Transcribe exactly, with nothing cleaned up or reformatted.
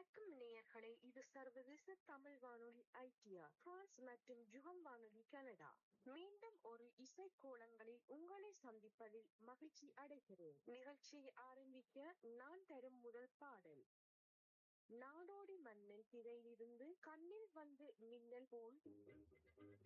வணக்கம் நேயர்களே, இது சர்வதேச தமிழ் வானொலி ஐடியா பிரான்ஸ் மற்றும் ஜுகம் வானொலி கனடா. மீண்டும் ஒரு இசை கோலங்களில் உங்களை சந்திப்பதில் மகிழ்ச்சி அடைகிறேன். நிகழ்ச்சியை ஆரம்பிக்க நான் தரும் முதல் பாடல் நாடோடி மன்னன் திரையிலிருந்து கண்ணில் வந்து மின்னல் போல்